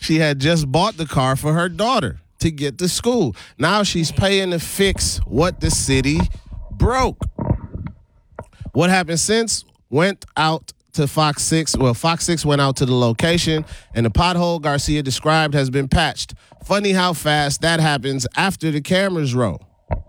she had just bought the car for her daughter to get to school. Now she's paying to fix what the city broke. What happened since? Went out to Fox 6. Well, Fox 6 went out to the location, and the pothole Garcia described has been patched. Funny how fast that happens after the cameras roll.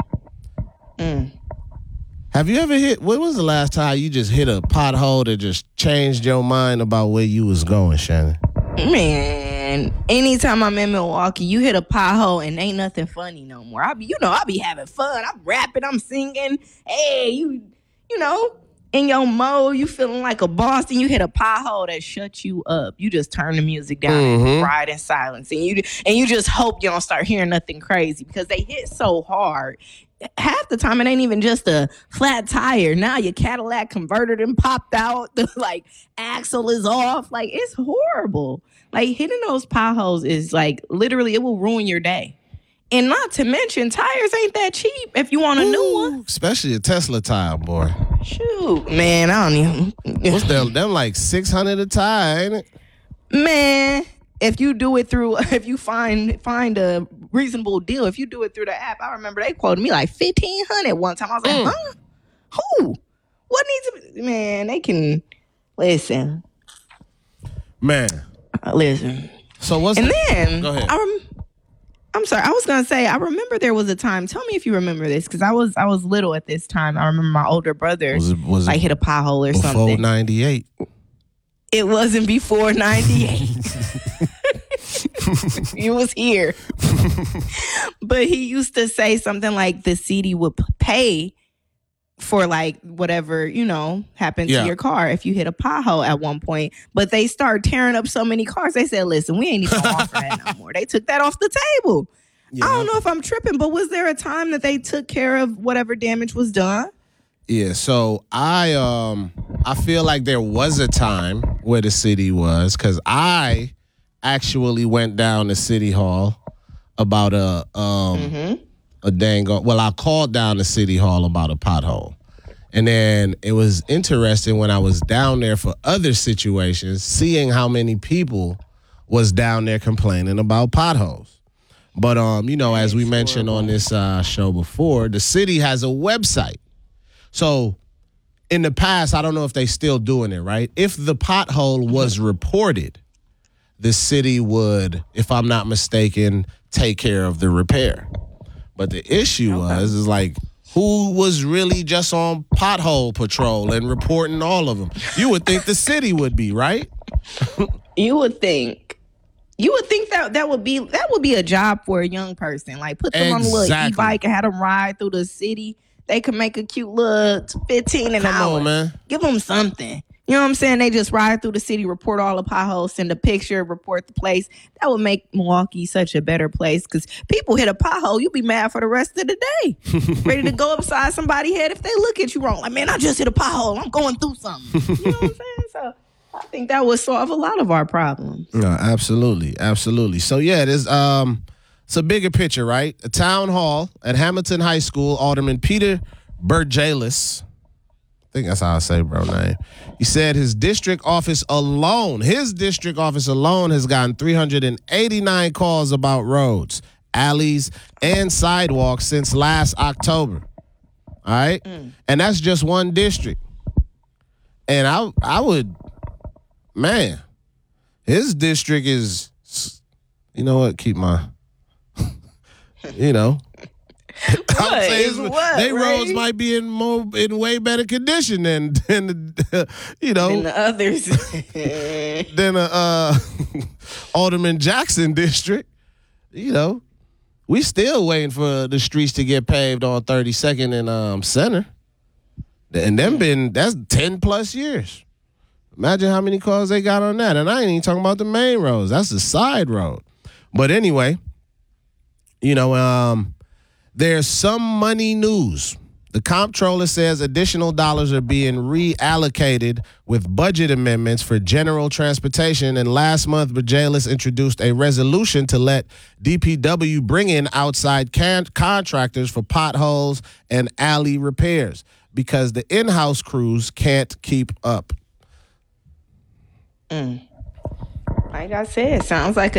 Have you ever when was the last time you just hit a pothole that just changed your mind about where you was going, Shannon? Man, anytime I'm in Milwaukee, you hit a pothole and ain't nothing funny no more. I be having fun. I'm rapping, I'm singing. Hey, you know, in your mode, you feeling like a boss, and you hit a pothole that shuts you up. You just turn the music down and ride in silence, and you just hope you don't start hearing nothing crazy because they hit so hard. Half the time, it ain't even just a flat tire. Now your Cadillac converted and popped out. The axle is off. It's horrible. Hitting those potholes is literally, it will ruin your day. And not to mention, tires ain't that cheap if you want a new one. Especially a Tesla tire, boy. Shoot, man, I don't even. What's them $600 a tire, ain't it? Man, if you find a reasonable deal, if you do it through the app, I remember they quoted me $1,500 one time. I was like, huh? Who? What needs to be? Man, they can listen. Man. Listen. So what's then go ahead. I'm sorry. I was gonna say I remember there was a time. Tell me if you remember this, because I was little at this time. I remember my older brother was it hit a pothole or something. Before 98. It wasn't before 98. You was here. But he used to say something like the city would pay for whatever, happened to your car if you hit a pothole at one point. But they started tearing up so many cars. They said, listen, we ain't even offer that no more. They took that off the table. Yeah. I don't know if I'm tripping, but was there a time that they took care of whatever damage was done? Yeah, so I feel like there was a time where the city was, because I actually went down to City Hall about I called down to City Hall about a pothole. And then it was interesting when I was down there for other situations, seeing how many people was down there complaining about potholes. But, as we mentioned on this show before, the city has a website. So in the past, I don't know if they still doing it, right? If the pothole was reported, the city would, if I'm not mistaken, take care of the repair. But the issue is who was really just on pothole patrol and reporting all of them? You would think the city would be, right? You would think that would be a job for a young person. Put them on a little e-bike and have them ride through the city. They could make a cute little 15 an hour. Come on, man. Give them something. You know what I'm saying? They just ride through the city, report all the potholes, send a picture, report the place. That would make Milwaukee such a better place, because people hit a pothole, you'll be mad for the rest of the day. Ready to go upside somebody's head if they look at you wrong. Man, I just hit a pothole. I'm going through something. You know what I'm saying? So I think that would solve a lot of our problems. No, absolutely. Absolutely. So, yeah, there's it's a bigger picture, right? A town hall at Hamilton High School, Alderman Peter Burjalis, I think that's how I say bro name. He said his district office alone has gotten 389 calls about roads, alleys, and sidewalks since last October. All right? And that's just one district. And I would, man, his district is, you know what, keep my, I would say they roads might be in way better condition than the others. than Alderman Jackson district. We still waiting for the streets to get paved on 32nd and Center. And that's 10 plus years. Imagine how many cars they got on that. And I ain't even talking about the main roads. That's the side road. But anyway, there's some money news. The comptroller says additional dollars are being reallocated with budget amendments for general transportation. And last month, Burjalis introduced a resolution to let DPW bring in outside contractors for potholes and alley repairs because the in-house crews can't keep up. Like I said, sounds like